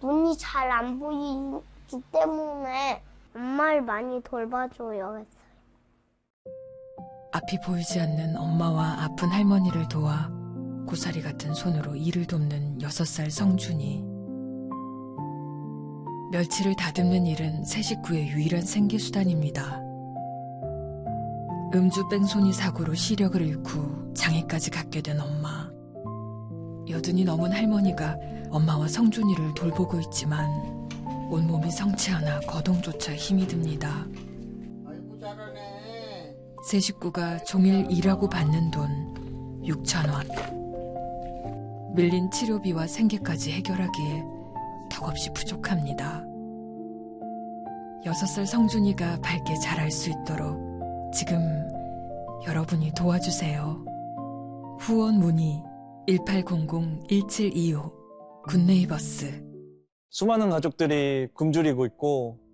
눈이 잘 안 보이기 때문에 엄마를 많이 돌봐줘요 했어요. 앞이 보이지 않는 엄마와 아픈 할머니를 도와 고사리 같은 손으로 일을 돕는 6살 성준이. 멸치를 다듬는 일은 세 식구의 유일한 생계수단입니다. 음주 뺑소니 사고로 시력을 잃고 장애까지 갖게 된 엄마. 여든이 넘은 할머니가 엄마와 성준이를 돌보고 있지만 온몸이 성치 않아 거동조차 힘이 듭니다. 아이고 잘하네. 세 식구가 종일 일하고 받는 돈 6,000원. 밀린 치료비와 생계까지 해결하기에 턱없이 부족합니다. 6살 성준이가 밝게 자랄 수 있도록 지금 여러분이 도와주세요. 후원 문의 1800-1725 굿네이버스. 수많은 가족들이 굶주리고 있고